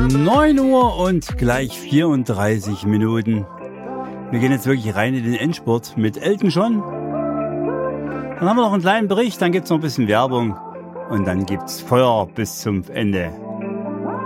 9 Uhr und gleich 34 Minuten. Wir gehen jetzt wirklich rein in den Endspurt mit Elton John. Dann haben wir noch einen kleinen Bericht, dann gibt es noch ein bisschen Werbung und dann gibt's Feuer bis zum Ende.